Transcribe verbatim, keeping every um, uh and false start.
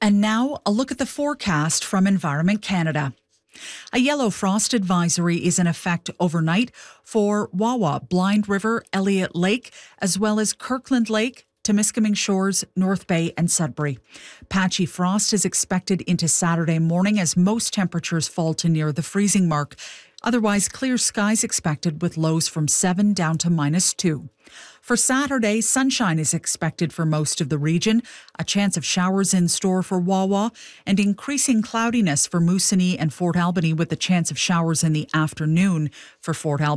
And now a look at the forecast from Environment Canada. A yellow frost advisory is in effect overnight for Wawa, Blind River, Elliott Lake, as well as Kirkland Lake, Temiskaming Shores, North Bay and Sudbury. Patchy frost is expected into Saturday morning as most temperatures fall to near the freezing mark. Otherwise, clear skies expected with lows from seven down to minus two. For Saturday, sunshine is expected for most of the region, a chance of showers in store for Wawa, and increasing cloudiness for Moosonee and Fort Albany with a chance of showers in the afternoon for Fort Albany.